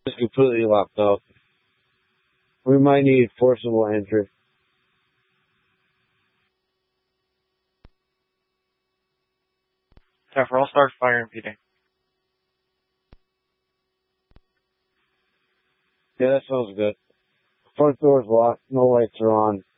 It's completely locked up. We might need forcible entry. Therefore, I'll start fire impeding. Yeah, that sounds good. Front door's locked. No lights are on.